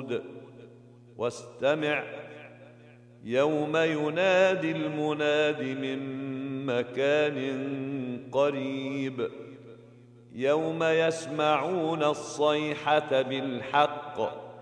وثمود واستمع يوم ينادي المناد من مكان قريب يوم يسمعون الصيحة بالحق